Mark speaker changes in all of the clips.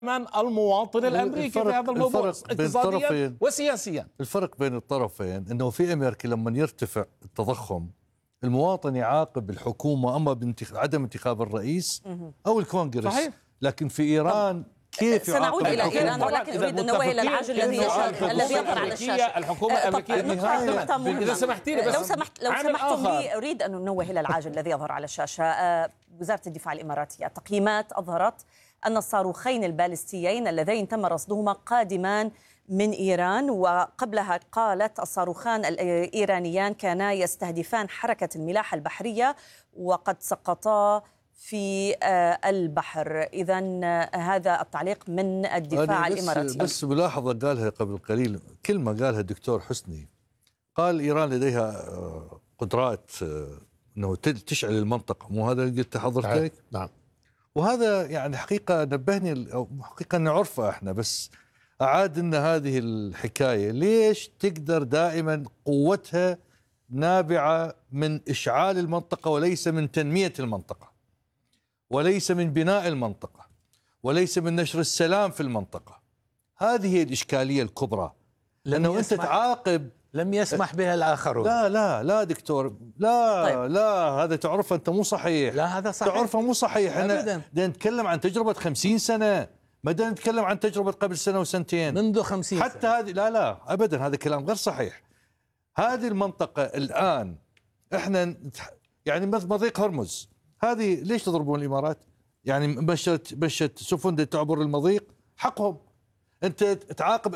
Speaker 1: من المواطن الأمريكي في هذا الموضوع اقتصاديا وسياسيا.
Speaker 2: الفرق بين الطرفين أنه في أمريكا لما يرتفع التضخم المواطن يعاقب الحكومة أما عدم انتخاب الرئيس أو الكونغرس. صحيح. لكن في إيران كيف
Speaker 3: سنعود إلى إيران، ولكن أريد أن ننوه إلى العاجل الذي يظهر على الشاشة.
Speaker 1: الحكومة الأمريكية إذا سمحتي لي،
Speaker 3: لو سمحتم لي أريد أن ننوه إلى العاجل الذي يظهر على الشاشة. وزارة الدفاع الإماراتية التقييمات أظهرت أن الصاروخين البالستيين اللذين تم رصدهما قادمان من إيران، وقبلها قالت الصاروخان الإيرانيان كانا يستهدفان حركة الملاحة البحرية وقد سقطا في البحر. إذن هذا التعليق من الدفاع الإماراتي.
Speaker 2: بس ملاحظة قالها قبل قليل، كلمة قالها الدكتور حسني، قال إيران لديها قدرات أنه تشعل المنطقة، مو هذا اللي قلت حضرتك؟
Speaker 1: نعم.
Speaker 2: وهذا يعني حقيقة نبهني، أو حقيقة نعرفها احنا، بس أعاد لنا هذه الحكاية. ليش تقدر دائما قوتها نابعة من إشعال المنطقة وليس من تنمية المنطقة، وليس من بناء المنطقة، وليس من نشر السلام في المنطقة. هذه هي الإشكالية الكبرى، لأنه أنت تعاقب.
Speaker 1: لم يسمح بها الآخرون.
Speaker 2: لا دكتور، لا طيب. لا هذا تعرف أنت مو صحيح.
Speaker 1: لا هذا صحيح،
Speaker 2: تعرفه مو صحيح. احنا نتكلم عن تجربة 50 سنة، ما نتكلم عن تجربة قبل سنة وسنتين،
Speaker 1: منذ 50
Speaker 2: حتى سنة. هذه لا أبدا، هذا كلام غير صحيح. هذه المنطقة الآن احنا يعني مضيق هرمز، هذه ليش تضربون الإمارات؟ يعني مشت سفن تعبر المضيق، حقهم. أنت تعاقب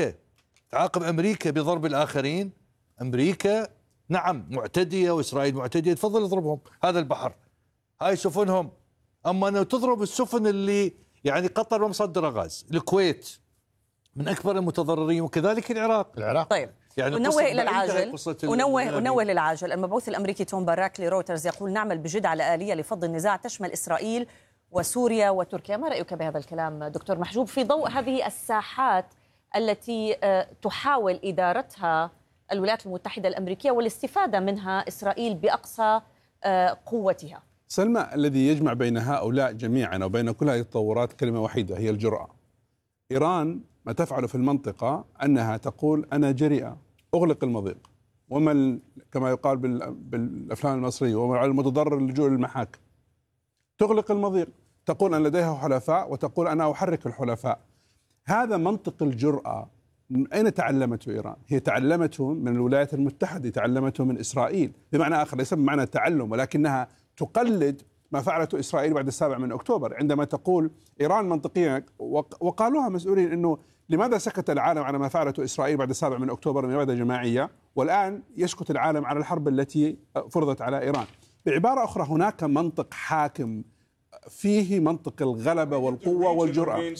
Speaker 2: أمريكا بضرب الآخرين. أمريكا نعم معتدية وإسرائيل معتدية، تفضل اضربهم، هذا البحر، هاي سفنهم. أما أنه تضرب السفن اللي يعني قطر مصدرة غاز، الكويت من أكبر المتضررين، وكذلك العراق.
Speaker 3: طيب يعني ونوه إلى العاجل، ونوه للعاجل. المبعوث الأمريكي توم باراك لرويترز يقول نعمل بجد على آلية لفض النزاع تشمل إسرائيل وسوريا وتركيا. ما رأيك بهذا الكلام دكتور محجوب في ضوء هذه الساحات التي تحاول إدارتها الولايات المتحدة الأمريكية والاستفادة منها إسرائيل بأقصى قوتها؟
Speaker 4: سلمى، الذي يجمع بين هؤلاء جميعا وبين كل هذه التطورات كلمة وحيدة، هي الجرأة. إيران ما تفعل في المنطقة أنها تقول أنا جريئة، أغلق المضيق، كما يقال بالأفلام المصرية، ومن على المتضرر اللجوء للمحاكم. تغلق المضيق، تقول أن لديها حلفاء، وتقول أنا أحرك الحلفاء. هذا منطق الجرأة. من أين تعلمته إيران؟ هي تعلمته من الولايات المتحدة، تعلمته من إسرائيل، بمعنى آخر ليس بمعنى تعلم، ولكنها تقلد ما فعلته إسرائيل بعد 7 أكتوبر، عندما تقول إيران منطقيا، وقالوها مسؤولين أنه لماذا سكت العالم على ما فعلته إسرائيل بعد 7 أكتوبر من إبادة جماعية، والآن يسكت العالم على الحرب التي فرضت على إيران. بعبارة أخرى، هناك منطق حاكم فيه منطق الغلبة والقوة والجرأة.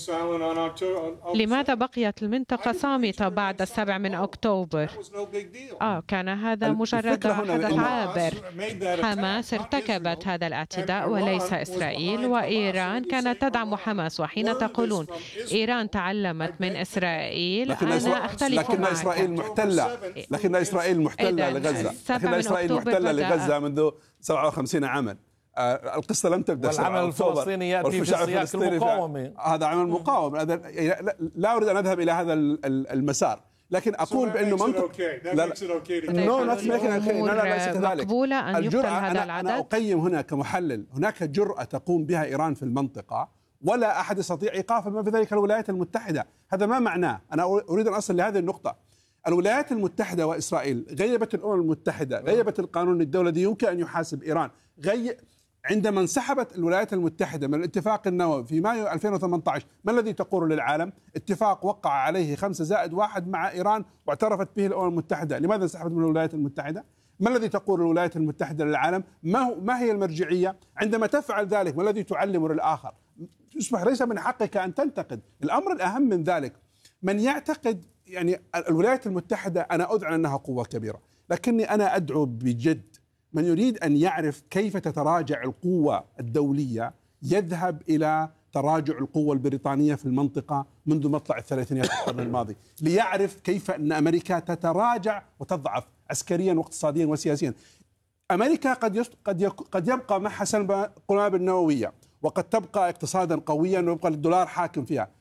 Speaker 5: لماذا بقيت المنطقة صامتة بعد 7 أكتوبر؟ كان هذا مجرد حدث عابر. حماس ارتكبت هذا الاعتداء وليس إسرائيل، وإيران كانت تدعم حماس. وحين تقولون إيران تعلمت من إسرائيل، أنا أختلف معك.
Speaker 4: لكن إسرائيل محتلة لغزة منذ 57 عاما. القصة لم تبدأ.
Speaker 1: والعمل الفلسطيني يأتي في سياق المقاومة.
Speaker 4: هذا عمل مقاوم. لا أريد أن أذهب إلى هذا المسار، لكن أقول بأنه منطق
Speaker 5: مقبولة أن يقتل هذا العدد.
Speaker 4: أنا أقيم هنا كمحلل، هناك جرأة تقوم بها إيران في المنطقة، ولا أحد يستطيع إيقافها بما في ذلك الولايات المتحدة. هذا ما معناه، أنا أريد أن أصل لهذه النقطة. الولايات المتحدة وإسرائيل غيبت الأمم المتحدة، غيبت القانون الدولي الذي يمكن أن يحاسب إيران. عندما انسحبت الولايات المتحدة من الاتفاق النووي في مايو 2018، ما الذي تقول للعالم؟ اتفاق وقع عليه 5+1 مع إيران واعترفت به الأمم المتحدة. لماذا انسحبت من الولايات المتحدة؟ ما الذي تقول الولايات المتحدة للعالم؟ ما هي المرجعية؟ عندما تفعل ذلك ما الذي تعلم للآخر؟ يصبح ليس من حقك أن تنتقد. الأمر الأهم من ذلك، من يعتقد يعني الولايات المتحدة، أنا أذعن أنها قوة كبيرة، لكني أنا أدعو بجد من يريد أن يعرف كيف تتراجع القوة الدولية يذهب إلى تراجع القوة البريطانية في المنطقة منذ مطلع الثلاثينيات القرن الماضي، ليعرف كيف أن أمريكا تتراجع وتضعف عسكريا واقتصاديا وسياسيا. أمريكا قد يبقى معها سلب قنابل نووية، وقد تبقى اقتصادا قويا ويبقى الدولار حاكم فيها،